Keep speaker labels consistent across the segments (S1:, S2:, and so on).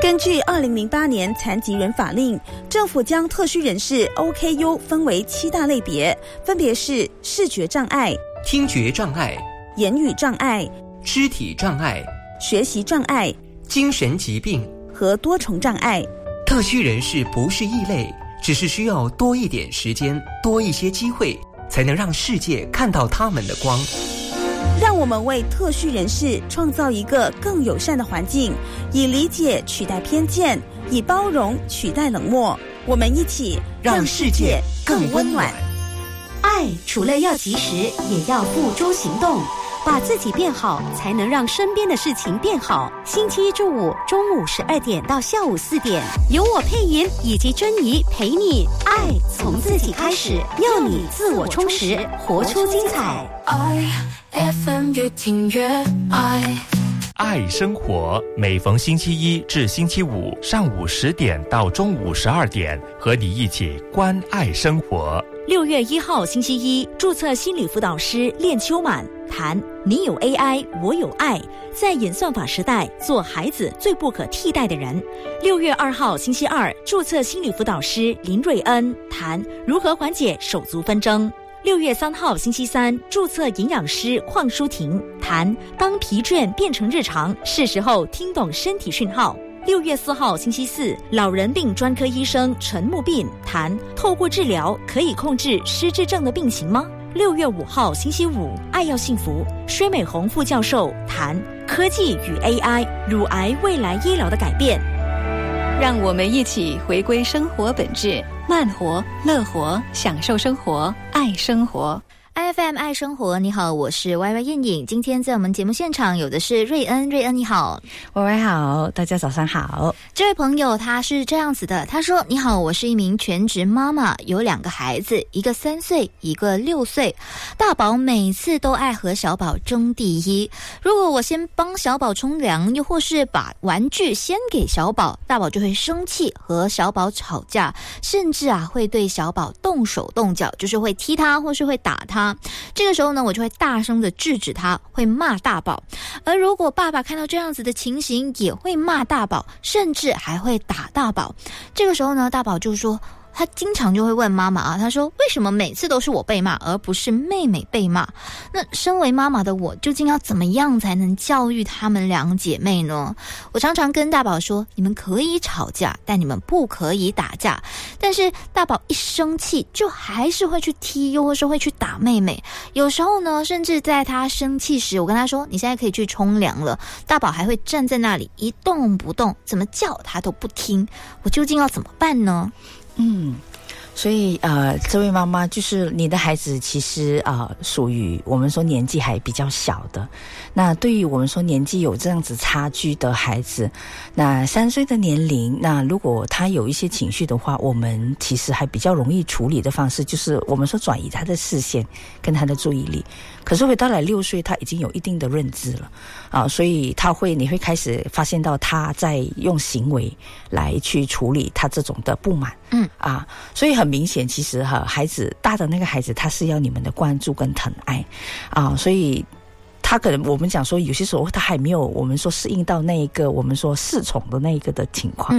S1: 根据2008年残疾人法令，政府将特需人士 OKU 分为7大类别，分别是视觉障碍、
S2: 听觉障碍、
S1: 言语障碍、
S2: 肢体障碍、
S1: 学习障碍、
S2: 精神疾病
S1: 和多重障碍。
S2: 特需人士不是异类，只是需要多一点时间，多一些机会，才能让世界看到他们的光。
S1: 让我们为特需人士创造一个更友善的环境，以理解取代偏见，以包容取代冷漠。我们一起让世界更温暖。
S3: 爱除了要及时，也要付诸行动。把自己变好，才能让身边的事情变好。星期一至五中午12点到下午4点，由我佩莹以及珍妮陪你爱从自己开始，要你自我充实，活出精彩。
S4: 爱 FM 越听越爱。
S5: 爱生活，每逢星期一至星期五上午10点到中午12点，和你一起关爱生活。
S3: 6月1号星期一，注册心理辅导师练秋满谈你有 AI 我有爱，在演算法时代做孩子最不可替代的人。6月2号星期二，注册心理辅导师林瑞恩谈如何缓解手足纷争。6月3号星期三，注册营养师邝淑婷谈当疲倦变成日常，是时候听懂身体讯号。6月4号星期四，老人病专科医生陈木斌谈透过治疗可以控制失智症的病情吗？6月5号星期五，爱要幸福，薛美红副教授谈科技与 AI 乳癌未来医疗的改变。
S6: 让我们一起回归生活本质，慢活、乐活，享受生活，爱生活。
S7: IFM 爱生活，你好，我是 YY 燕颖。今天在我们节目现场有的是瑞恩，瑞恩你好。
S8: YY 好，大家早上好。
S7: 这位朋友他是这样子的，他说：你好，我是一名全职妈妈，有2个孩子，一个3岁，一个6岁。大宝每次都爱和小宝争第一，如果我先帮小宝冲凉，又或是把玩具先给小宝，大宝就会生气，和小宝吵架，甚至会对小宝动手动脚，就是会踢他或是会打他。这个时候呢，我就会大声的制止他，会骂大宝。而如果爸爸看到这样子的情形，也会骂大宝，甚至还会打大宝。这个时候呢，大宝就说，他经常就会问妈妈他说为什么每次都是我被骂，而不是妹妹被骂？那身为妈妈的我，究竟要怎么样才能教育她们2姐妹呢？我常常跟大宝说，你们可以吵架，但你们不可以打架。但是大宝一生气，就还是会去踢，又或是会去打妹妹。有时候呢，甚至在他生气时，我跟他说，你现在可以去冲凉了，大宝还会站在那里一动不动，怎么叫他都不听。我究竟要怎么办呢？
S8: 所以这位妈妈，就是你的孩子其实属于我们说年纪还比较小的。那对于我们说年纪有这样子差距的孩子，那3岁的年龄，那如果他有一些情绪的话，我们其实还比较容易处理的方式，就是我们说转移他的视线跟他的注意力。可是回到来6岁，他已经有一定的认知了所以你会开始发现到他在用行为来去处理他这种的不满。所以很明显，其实孩子大的那个孩子，他是要你们的关注跟疼爱所以他可能我们讲说，有些时候他还没有我们说适应到那一个我们说恃宠的那一个的情况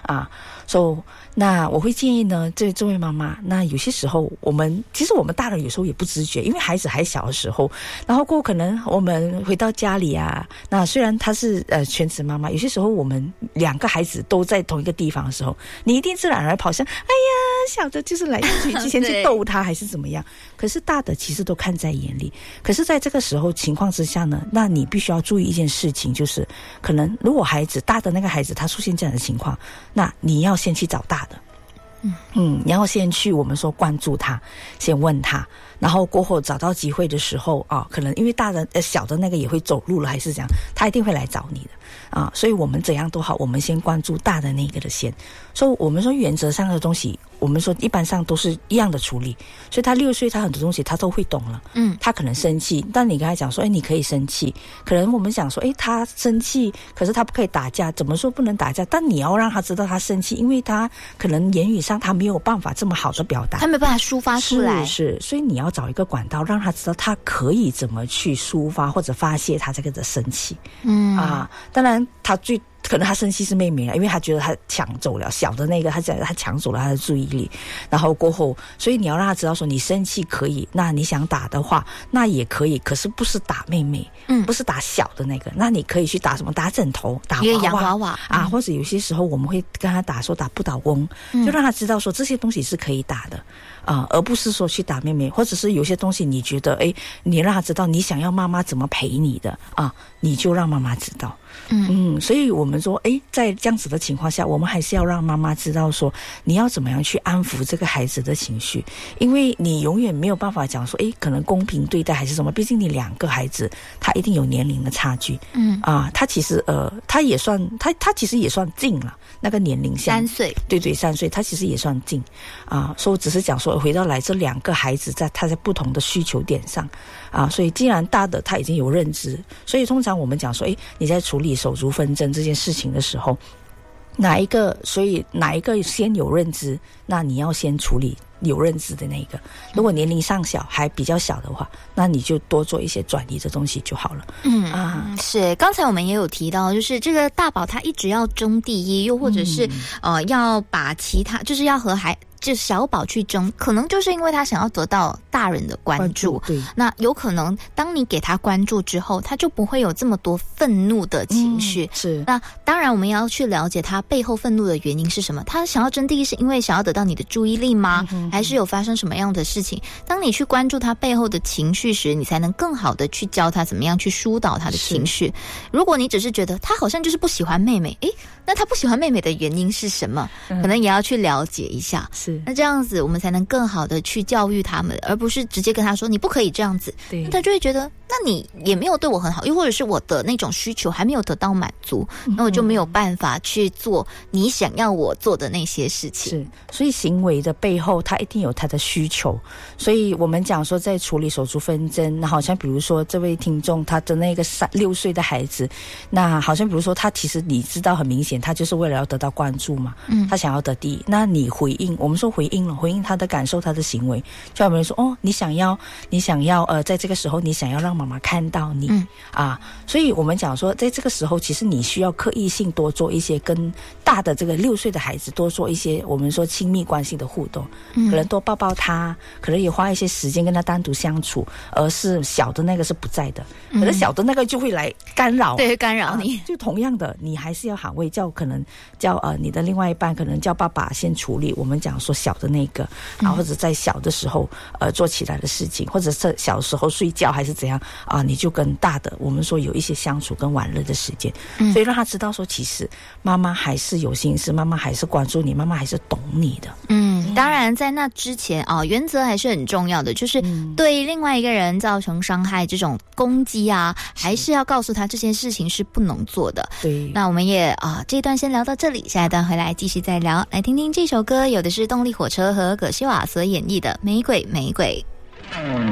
S8: 那我会建议呢，这位妈妈，那有些时候其实我们大人有时候也不自觉，因为孩子还小的时候，然后过后可能我们回到家里那虽然她是全职妈妈，有些时候我们2个孩子都在同一个地方的时候，你一定自然而然跑向小的就是来去先去逗他还是怎么样，可是大的其实都看在眼里。可是在这个时候情况之下呢，那你必须要注意一件事情，就是可能如果大的那个孩子他出现这样的情况，那你要先去找大的你要先去我们说关注他，先问他，然后过后找到机会的时候可能因为小的那个也会走路了还是这样，他一定会来找你的所以我们怎样都好，我们先关注大的那个的先。所以我们说原则上的东西，我们说一般上都是一样的处理。所以他6岁，他很多东西他都会懂了他可能生气，但你跟他讲说你可以生气，可能我们讲说他生气，可是他不可以打架，怎么说不能打架，但你要让他知道他生气，因为他可能言语上他没有办法这么好的表达，
S7: 他没办法抒发出来，
S8: 是所以你要找一个管道让他知道他可以怎么去抒发或者发泄他这个的生气当然他可能他生气是妹妹了，因为他觉得他抢走了小的那个，他抢走了他的注意力，然后过后，所以你要让他知道说，你生气可以，那你想打的话，那也可以，可是不是打妹妹，不是打小的那个，那你可以去打什么？打枕头，打
S7: 洋娃娃
S8: 啊，或者有些时候我们会跟他打说打不倒翁，就让他知道说这些东西是可以打的。而不是说去打妹妹，或者是有些东西你觉得你让他知道你想要妈妈怎么陪你的你就让妈妈知道。所以我们说在这样子的情况下，我们还是要让妈妈知道说你要怎么样去安抚这个孩子的情绪，因为你永远没有办法讲说可能公平对待还是什么，毕竟你2个孩子他一定有年龄的差距。他其实他也算他其实也算近了，那个年龄相
S7: 3岁，
S8: 对3岁，他其实也算近所以我只是讲说回到来这2个孩子他在不同的需求点上所以既然大的他已经有认知，所以通常我们讲说你在处理手足纷争这件事情的时候，哪一个先有认知，那你要先处理有认知的那个。如果年龄上小还比较小的话，那你就多做一些转移的东西就好了。
S7: 是刚才我们也有提到，就是这个大宝他一直要争第一，又或者是要把其他就是要和就小宝去争，可能就是因为他想要得到大人的关注。
S8: 对，
S7: 那有可能当你给他关注之后，他就不会有这么多愤怒的情绪。
S8: 是。
S7: 那当然我们也要去了解他背后愤怒的原因是什么。他想要争第一是因为想要得到你的注意力吗？还是有发生什么样的事情？当你去关注他背后的情绪时，你才能更好的去教他怎么样去疏导他的情绪。如果你只是觉得他好像就是不喜欢妹妹，那他不喜欢妹妹的原因是什么？可能也要去了解一下。
S8: 是。
S7: 那这样子我们才能更好的去教育他们，而不是直接跟他说你不可以这样子。
S8: 对，
S7: 那他就会觉得那你也没有对我很好，又或者是我的那种需求还没有得到满足，那我就没有办法去做你想要我做的那些事情。
S8: 是，所以行为的背后他一定有他的需求。所以我们讲说在处理手足纷争，好像比如说这位听众他的那个6岁的孩子，那好像比如说他其实你知道很明显他就是为了要得到关注嘛，他想要得第一，那你回应，我们说回应他的感受，他的行为，就有人说你想要在这个时候你想要让妈妈看到你所以我们讲说在这个时候其实你需要刻意性多做一些跟大的这个6岁的孩子多做一些我们说亲密关系的互动，可能多抱抱他，可能也花一些时间跟他单独相处，而是小的那个是不在的，可能小的那个就会来干扰，
S7: 对，干扰你。
S8: 就同样的你还是要喊喂，可能叫你的另外一半可能叫爸爸先处理我们讲说小的那个或者在小的时候做起来的事情，或者是小时候睡觉还是怎样你就跟大的我们说有一些相处跟玩乐的时间，所以让他知道说其实妈妈还是有心思，妈妈还是关注你，妈妈还是懂你的。
S7: 当然在那之前原则还是很重要的，就是对另外一个人造成伤害这种攻击还是要告诉他这件事情是不能做的。
S8: 对，
S7: 那我们也这一段先聊到这里，下一段回来继续再聊，来听听这首歌，有的是动力火车和葛西瓦所演绎的《玫瑰玫瑰》。